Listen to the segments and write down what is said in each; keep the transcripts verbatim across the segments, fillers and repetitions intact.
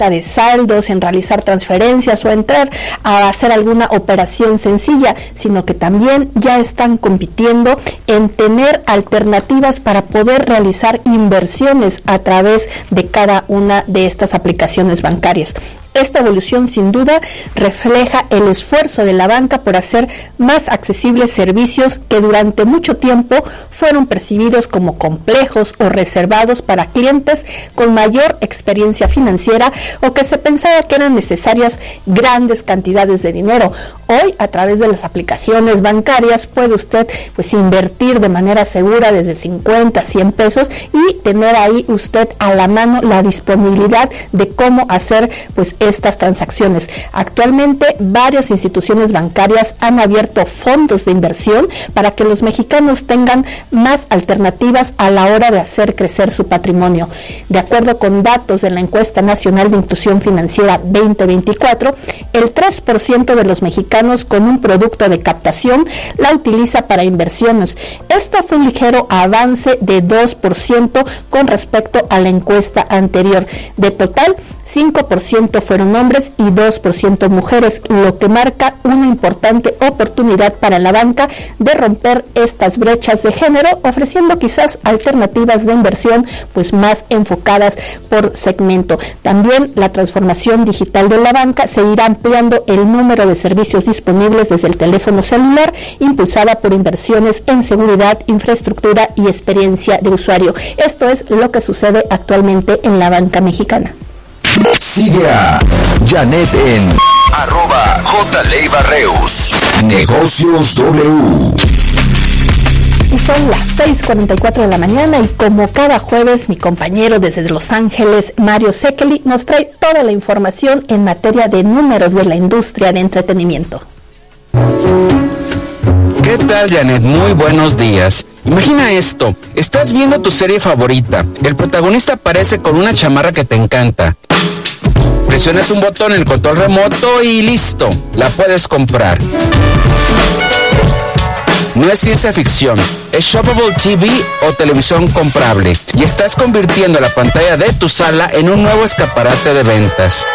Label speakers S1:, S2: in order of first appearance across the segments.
S1: venta de saldos, en realizar transferencias o entrar a hacer alguna operación sencilla, sino que también ya están compitiendo en tener alternativas para poder realizar inversiones a través de cada una de estas aplicaciones bancarias. Esta evolución sin duda refleja el esfuerzo de la banca por hacer más accesibles servicios que durante mucho tiempo fueron percibidos como complejos o reservados para clientes con mayor experiencia financiera o que se pensaba que eran necesarias grandes cantidades de dinero. Hoy, a través de las aplicaciones bancarias, puede usted pues invertir de manera segura desde cincuenta, cien pesos y tener ahí usted a la mano la disponibilidad de cómo hacer pues estas transacciones. Actualmente, varias instituciones bancarias han abierto fondos de inversión para que los mexicanos tengan más alternativas a la hora de hacer crecer su patrimonio. De acuerdo con datos de la Encuesta Nacional de Inclusión Financiera veinte veinticuatro, el tres por ciento de los mexicanos con un producto de captación la utiliza para inversiones. Esto fue un ligero avance de dos por ciento con respecto a la encuesta anterior. De total, cinco por ciento fueron hombres y dos por ciento mujeres, lo que marca una importante oportunidad para la banca de romper estas brechas de género, ofreciendo quizás alternativas de inversión pues más enfocadas por segmento. También la transformación digital de la banca seguirá ampliando el número de servicios disponibles desde el teléfono celular, impulsada por inversiones en seguridad, infraestructura y experiencia de usuario. Esto es lo que sucede actualmente en la banca mexicana.
S2: Sigue a Janet en arroba J. Leiva Reus. Negocios W.
S1: Y son las seis cuarenta y cuatro de la mañana y como cada jueves mi compañero desde Los Ángeles, Mario Sekeli, nos trae toda la información en materia de números de la industria de entretenimiento.
S3: ¿Qué tal, Janet? Muy buenos días. Imagina esto, estás viendo tu serie favorita, el protagonista aparece con una chamarra que te encanta. Presionas un botón en el control remoto y listo, la puedes comprar. No es ciencia ficción, es Shoppable T V o televisión comprable y estás convirtiendo la pantalla de tu sala en un nuevo escaparate de ventas.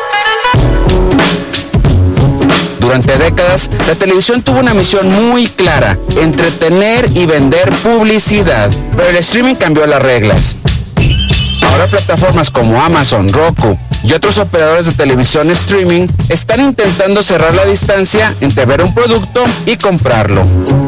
S3: Durante décadas, la televisión tuvo una misión muy clara, entretener y vender publicidad, pero el streaming cambió las reglas. Ahora plataformas como Amazon, Roku y otros operadores de televisión streaming están intentando cerrar la distancia entre ver un producto y comprarlo.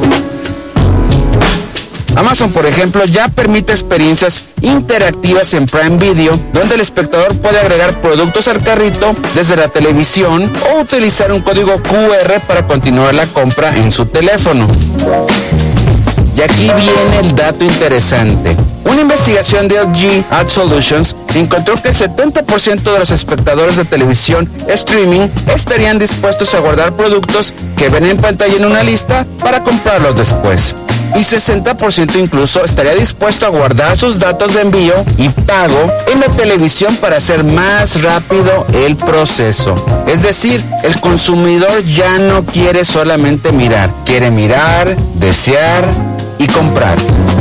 S3: Amazon, por ejemplo, ya permite experiencias interactivas en Prime Video, donde el espectador puede agregar productos al carrito desde la televisión o utilizar un código Q R para continuar la compra en su teléfono. Y aquí viene el dato interesante. Una investigación de L G Ad Solutions encontró que el setenta por ciento de los espectadores de televisión streaming estarían dispuestos a guardar productos que ven en pantalla en una lista para comprarlos después. Y sesenta por ciento incluso estaría dispuesto a guardar sus datos de envío y pago en la televisión para hacer más rápido el proceso. Es decir, el consumidor ya no quiere solamente mirar, quiere mirar, desear y comprar.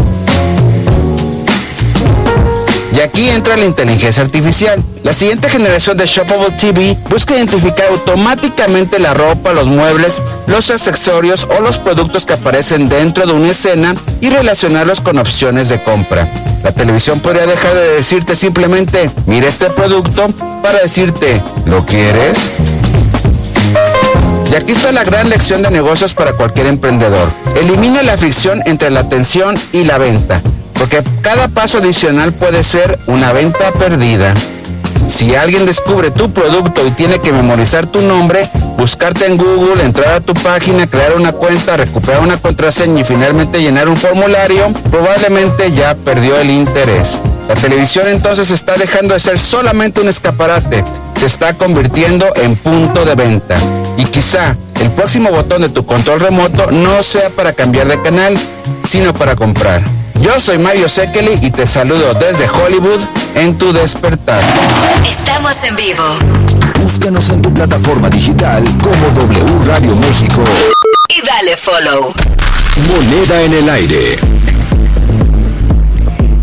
S3: Y aquí entra la inteligencia artificial. La siguiente generación de Shoppable T V busca identificar automáticamente la ropa, los muebles, los accesorios o los productos que aparecen dentro de una escena y relacionarlos con opciones de compra. La televisión podría dejar de decirte simplemente, mira este producto, para decirte, ¿lo quieres? Y aquí está la gran lección de negocios para cualquier emprendedor. Elimina la fricción entre la atención y la venta, porque cada paso adicional puede ser una venta perdida. Si alguien descubre tu producto y tiene que memorizar tu nombre, buscarte en Google, entrar a tu página, crear una cuenta, recuperar una contraseña y finalmente llenar un formulario, probablemente ya perdió el interés. La televisión entonces está dejando de ser solamente un escaparate, se está convirtiendo en punto de venta. Y quizá el próximo botón de tu control remoto no sea para cambiar de canal, sino para comprar. Yo soy Mario Sekeli y te saludo desde Hollywood en tu despertar.
S4: Estamos en vivo.
S2: Búscanos en tu plataforma digital como W Radio México.
S4: Y dale follow.
S2: Moneda en el aire.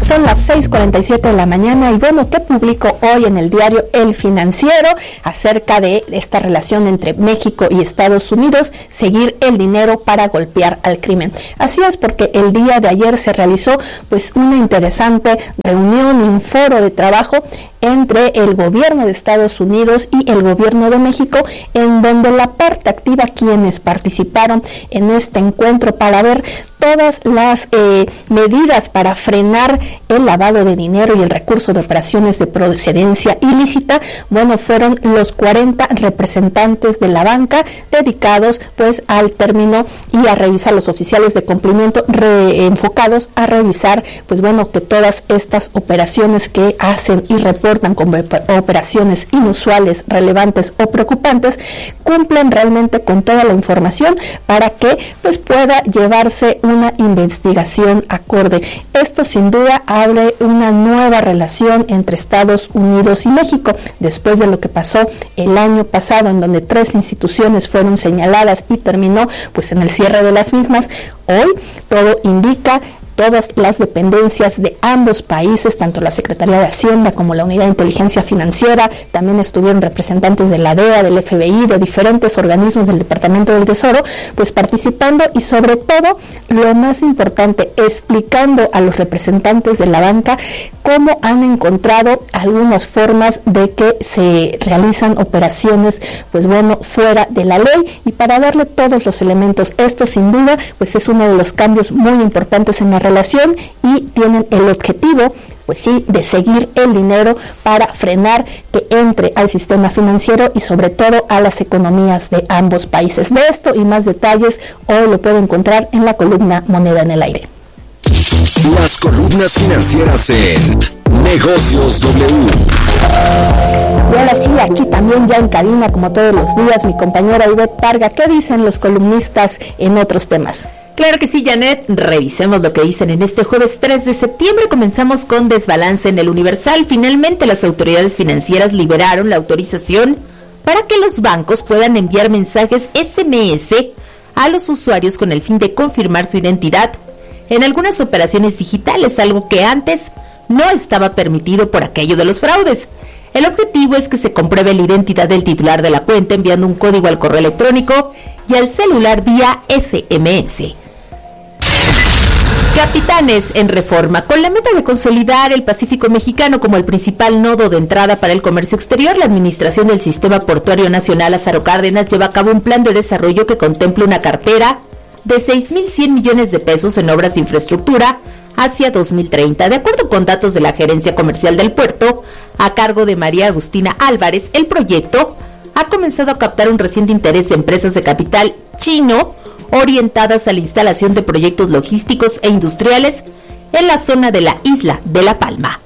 S1: Son las seis cuarenta y siete de la mañana y bueno, ¿qué publicó hoy en el diario El Financiero acerca de esta relación entre México y Estados Unidos? Seguir el dinero para golpear al crimen. Así es, porque el día de ayer se realizó pues una interesante reunión y un foro de trabajo entre el gobierno de Estados Unidos y el gobierno de México, en donde la parte activa, quienes participaron en este encuentro para ver todas las eh, medidas para frenar el lavado de dinero y el recurso de operaciones de procedencia ilícita, bueno, fueron los cuarenta representantes de la banca dedicados pues al término y a revisar los oficiales de cumplimiento re, enfocados a revisar pues bueno que todas estas operaciones que hacen y reportan como operaciones inusuales, relevantes o preocupantes cumplen realmente con toda la información para que pues pueda llevarse una investigación acorde. Esto sin duda abre una nueva relación entre Estados Unidos y México, después de lo que pasó el año pasado, en donde tres instituciones fueron señaladas y terminó pues en el cierre de las mismas. Hoy todo indica todas las dependencias de ambos países, tanto la Secretaría de Hacienda como la Unidad de Inteligencia Financiera, también estuvieron representantes de la D E A, del F B I, de diferentes organismos del Departamento del Tesoro, pues participando y sobre todo, lo más importante, explicando a los representantes de la banca cómo han encontrado algunas formas de que se realizan operaciones, pues bueno, fuera de la ley, y para darle todos los elementos. Esto sin duda, pues es uno de los cambios muy importantes en la relación y tienen el objetivo, pues sí, de seguir el dinero para frenar que entre al sistema financiero y sobre todo a las economías de ambos países. De esto y más detalles hoy lo puede encontrar en la columna Moneda en el Aire.
S2: Las columnas financieras en Negocios W.
S1: Y ahora sí, aquí también ya en cabina, como todos los días, mi compañera Ivette Parga. ¿Qué dicen los columnistas en otros temas?
S5: Claro que sí, Janet. Revisemos lo que dicen en este jueves tres de septiembre. Comenzamos con desbalance en el Universal. Finalmente, las autoridades financieras liberaron la autorización para que los bancos puedan enviar mensajes ese eme ese a los usuarios con el fin de confirmar su identidad en algunas operaciones digitales, algo que antes no estaba permitido por aquello de los fraudes. El objetivo es que se compruebe la identidad del titular de la cuenta enviando un código al correo electrónico y al celular vía ese eme ese. Capitanes en Reforma. Con la meta de consolidar el Pacífico mexicano como el principal nodo de entrada para el comercio exterior, la Administración del Sistema Portuario Nacional Lázaro Cárdenas lleva a cabo un plan de desarrollo que contempla una cartera de seis mil cien millones de pesos en obras de infraestructura hacia dos mil treinta. De acuerdo con datos de la Gerencia Comercial del Puerto, a cargo de María Agustina Álvarez, el proyecto ha comenzado a captar un reciente interés de empresas de capital chino orientadas a la instalación de proyectos logísticos e industriales en la zona de la isla de La Palma.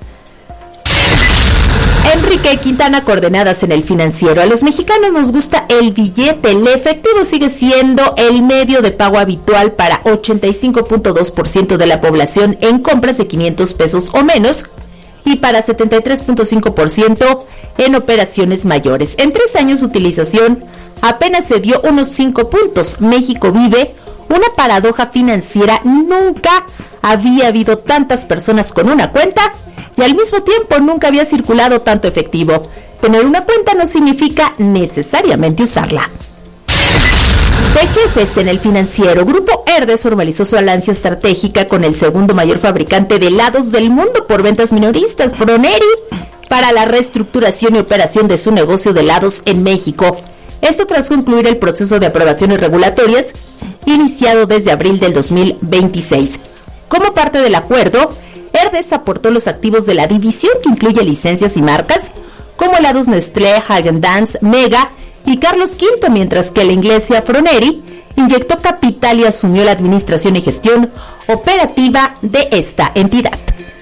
S5: Enrique Quintana, coordenadas en el Financiero. A los mexicanos nos gusta el billete. El efectivo sigue siendo el medio de pago habitual para ochenta y cinco punto dos por ciento de la población en compras de quinientos pesos o menos y para setenta y tres punto cinco por ciento en operaciones mayores. En tres años de utilización apenas se dio unos cinco puntos. México vive una paradoja financiera. Nunca había habido tantas personas con una cuenta y al mismo tiempo nunca había circulado tanto efectivo. Tener una cuenta no significa necesariamente usarla. De jefes en el Financiero. Grupo Herdez formalizó su alianza estratégica con el segundo mayor fabricante de helados del mundo por ventas minoristas, Froneri, para la reestructuración y operación de su negocio de helados en México. Esto tras concluir el proceso de aprobaciones regulatorias iniciado desde abril del dos mil veintiséis. Como parte del acuerdo, Herdez aportó los activos de la división que incluye licencias y marcas como helados Nestlé, Häagen-Dazs, Mega y Carlos Quinto, mientras que la inglesa Froneri inyectó capital y asumió la administración y gestión operativa de esta entidad.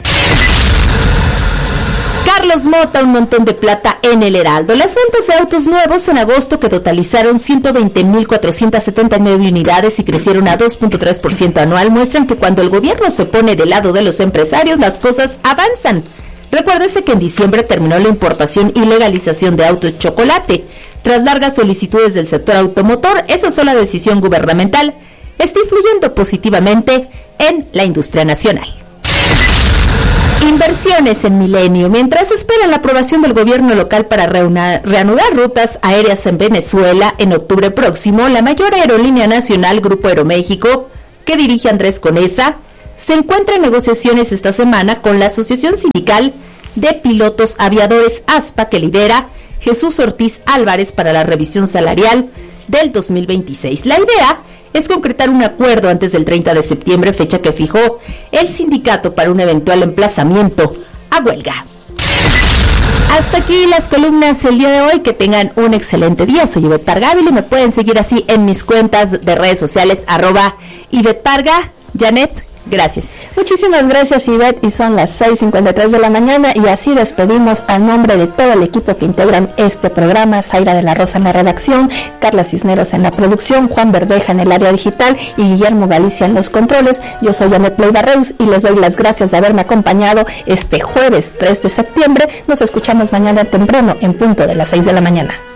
S5: Carlos Mota, un montón de plata en el Heraldo. Las ventas de autos nuevos en agosto, que totalizaron ciento veinte mil cuatrocientas setenta y nueve unidades y crecieron a dos punto tres por ciento anual, muestran que cuando el gobierno se pone del lado de los empresarios, las cosas avanzan. Recuérdese que en diciembre terminó la importación y legalización de autos chocolate. Tras largas solicitudes del sector automotor, esa sola decisión gubernamental está influyendo positivamente en la industria nacional. Inversiones en Milenio. Mientras esperan la aprobación del gobierno local para reuna, reanudar rutas aéreas en Venezuela en octubre próximo, la mayor aerolínea nacional, Grupo Aeroméxico, que dirige Andrés Conesa, se encuentra en negociaciones esta semana con la Asociación Sindical de Pilotos Aviadores ASPA, que lidera Jesús Ortiz Álvarez, para la revisión salarial del dos mil veintiséis. La idea es concretar un acuerdo antes del treinta de septiembre, fecha que fijó el sindicato para un eventual emplazamiento a huelga. Hasta aquí las columnas el día de hoy. Que tengan un excelente día. Soy Ivette Parga y me pueden seguir así en mis cuentas de redes sociales, arroba Ivette Parga. Janet, gracias.
S1: Muchísimas gracias, Ivette, y son las seis cincuenta y tres de la mañana y así despedimos a nombre de todo el equipo que integran este programa: Zaira de la Rosa en la redacción, Carla Cisneros en la producción, Juan Verdeja en el área digital y Guillermo Galicia en los controles. Yo soy Janet Leiva Reus y les doy las gracias de haberme acompañado este jueves tres de septiembre. Nos escuchamos mañana temprano en punto de las seis de la mañana.